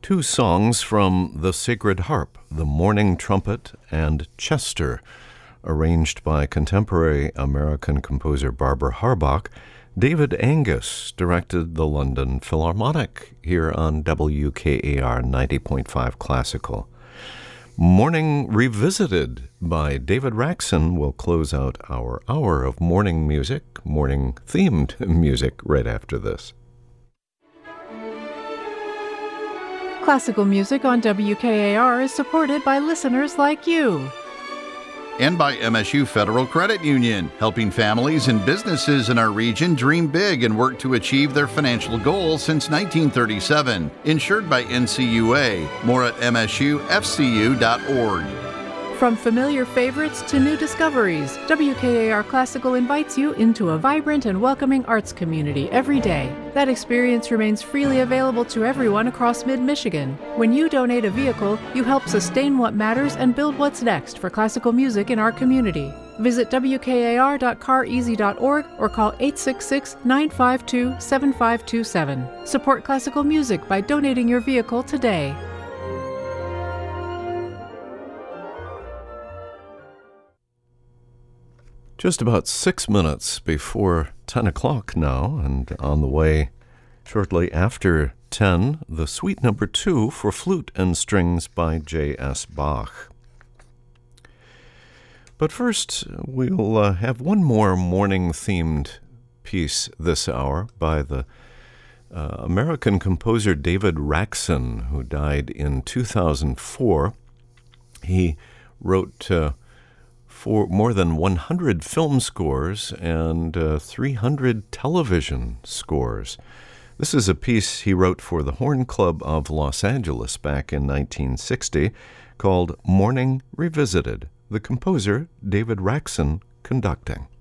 Two songs from The Sacred Harp, The Morning Trumpet and Chester, arranged by contemporary American composer Barbara Harbach. David Angus directed the London Philharmonic here on WKAR 90.5 Classical. Morning Revisited by David Raksin will close out our hour of morning music, morning-themed music, right after this. Classical music on WKAR is supported by listeners like you. And by MSU Federal Credit Union, helping families and businesses in our region dream big and work to achieve their financial goals since 1937. Insured by NCUA. More at msufcu.org. From familiar favorites to new discoveries, WKAR Classical invites you into a vibrant and welcoming arts community every day. That experience remains freely available to everyone across mid-Michigan. When you donate a vehicle, you help sustain what matters and build what's next for classical music in our community. Visit wkar.careasy.org or call 866-952-7527. Support classical music by donating your vehicle today. Just about 6 minutes before 10 o'clock now, and on the way shortly after 10, the Suite No. 2 for flute and strings by J.S. Bach. But first, we'll have one more morning-themed piece this hour by the American composer David Raksin, who died in 2004. He wrote for more than 100 film scores and 300 television scores. This is a piece he wrote for the Horn Club of Los Angeles back in 1960 called Morning Revisited, the composer David Raksin conducting.